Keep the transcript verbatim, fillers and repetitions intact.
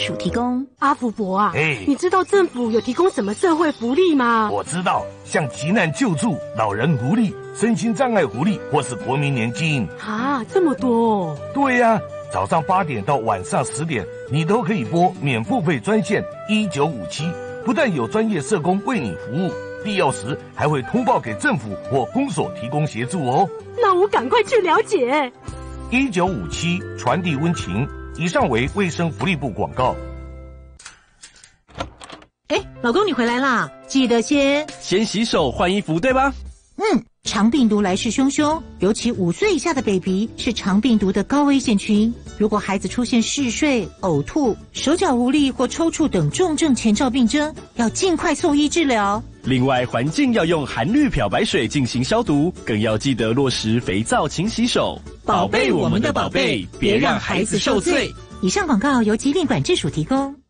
署提供。 阿福伯啊， 哎， 你知道政府有提供什么社会福利吗？ 我知道，像急难救助、老人福利、身心障碍福利，或是国民年金。 啊，这么多哦！ 对呀、啊，早上八点到晚上十点，你都可以拨免付费专线一九五七，不但有专业社工为你服务，必要时还会通报给政府或公所提供协助哦。 那我赶快去了解。 一九五七传递温情，以上为卫生福利部广告。 哎，老公你回来啦，记得先先洗手换衣服，对吧？ 嗯，肠病毒来势汹汹，尤其五岁以下的 baby 是肠病毒的高危险群。如果孩子出现嗜睡、呕吐、手脚无力或抽搐等重症前兆病征，要尽快送医治疗。 另外，环境要用含氯漂白水进行消毒，更要记得落实肥皂勤洗手， 宝贝我们的宝贝，别让孩子受罪。以上广告由疾病管制署提供。